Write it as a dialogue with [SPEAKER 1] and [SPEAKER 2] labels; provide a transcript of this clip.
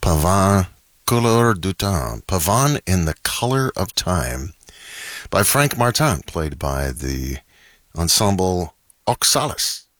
[SPEAKER 1] Pavane Couleur du Temps, Pavane in the Color of Time, by Frank Martin, played by the ensemble Oxalis.